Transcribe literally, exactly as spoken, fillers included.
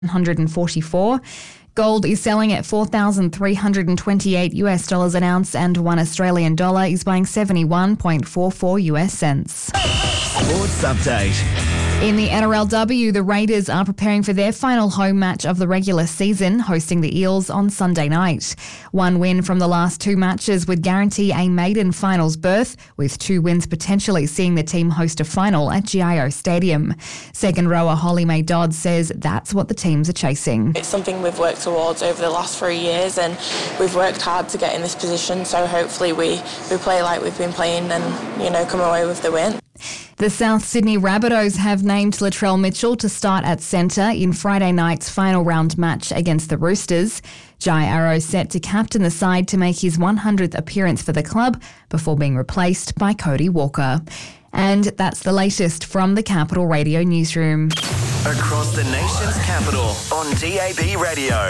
one hundred forty-four. Gold is selling at four thousand three hundred twenty-eight US dollars an ounce, and one Australian dollar is buying seventy-one point four four US cents. Sports Update. In the N R L W, the Raiders are preparing for their final home match of the regular season, hosting the Eels on Sunday night. One win from the last two matches would guarantee a maiden finals berth, with two wins potentially seeing the team host a final at G I O Stadium. Second rower Holly May Dodd says that's what the teams are chasing. It's something we've worked towards over the last three years and we've worked hard to get in this position, so hopefully we, we play like we've been playing and, you know, come away with the win. The South Sydney Rabbitohs have named Latrell Mitchell to start at centre in Friday night's final round match against the Roosters. Jai Arrow set to captain the side to make his one hundredth appearance for the club before being replaced by Cody Walker. And that's the latest from the Capital Radio newsroom. Across the nation's capital on D A B Radio.